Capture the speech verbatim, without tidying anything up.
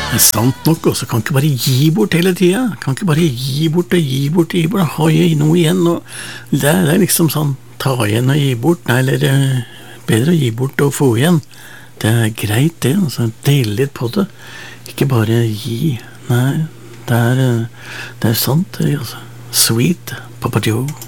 Det er sant nok, og så kan ikke bare gi bort hele tiden. Kan ikke bare gi bort og gi bort og gi bort. Har jeg noe igjen? Og det, er, det er liksom sånn, ta igjen og gi bort. Nei, eller eh, bedre å gi bort og få igjen. Det er greit det, altså dele litt på det. Ikke bare gi. Nei, det er, det er sant det, altså. Sweet Papa Joe.